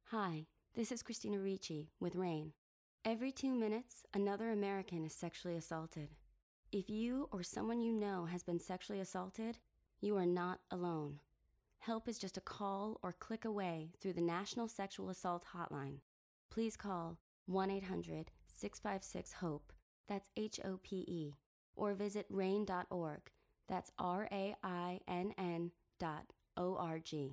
Hi, this is Christina Ricci with RAIN. Every 2 minutes, another American is sexually assaulted. If you or someone you know has been sexually assaulted, you are not alone. Help is just a call or click away through the National Sexual Assault Hotline. Please call 1-800-656-HOPE, that's HOPE, or visit RAIN.org, that's RAINN.org.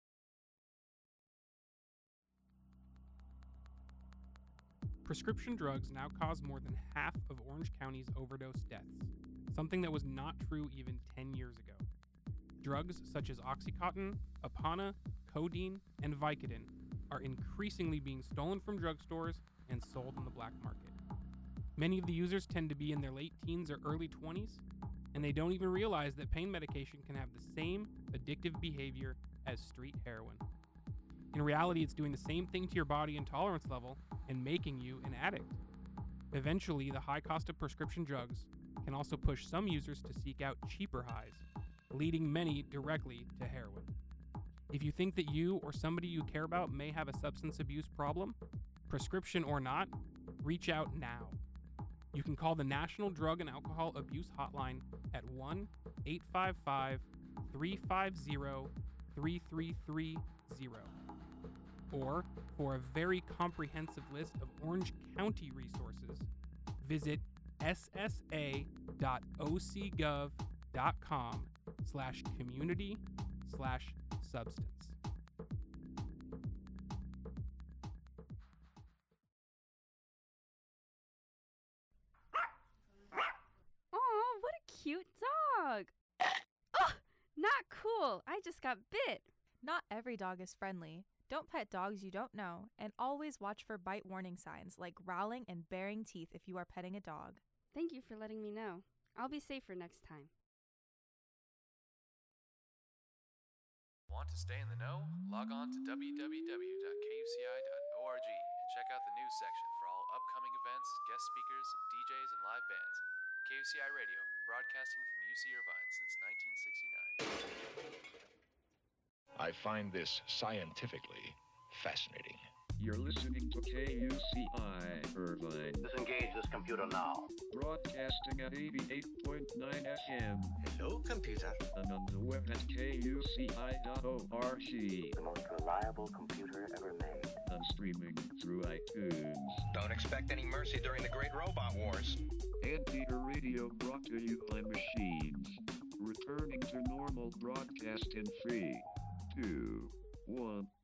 Prescription drugs now cause more than half of Orange County's overdose deaths, something that was not true even 10 years ago. Drugs such as Oxycontin, Apana, codeine, and Vicodin are increasingly being stolen from drugstores and sold on the black market. Many of the users tend to be in their late teens or early 20s, and they don't even realize that pain medication can have the same addictive behavior as street heroin. In reality, it's doing the same thing to your body and tolerance level and making you an addict. Eventually, the high cost of prescription drugs can also push some users to seek out cheaper highs, leading many directly to heroin. If you think that you or somebody you care about may have a substance abuse problem, prescription or not, reach out now. You can call the National Drug and Alcohol Abuse Hotline at 1-855-350-3330. Or, for a very comprehensive list of Orange County resources, visit ssa.ocgov.com/community/substance. Oh, what a cute dog! Oh, not cool. I just got bit. Not every dog is friendly. Don't pet dogs you don't know, and always watch for bite warning signs like growling and baring teeth if you are petting a dog. Thank you for letting me know. I'll be safer next time. Want to stay in the know? Log on to www.kuci.org and check out the news section for all upcoming events, guest speakers, DJs, and live bands. KUCI Radio, broadcasting from UC Irvine since 1969. I find this scientifically fascinating. You're listening to KUCI Irvine. Disengage this computer now. Broadcasting at 88.9 FM. Hello, computer. And on the web at kuci.org. The most reliable computer ever made. And streaming through iTunes. Don't expect any mercy during the Great Robot Wars. Anteater Radio brought to you by machines. Returning to normal broadcast in 3, 2, 1.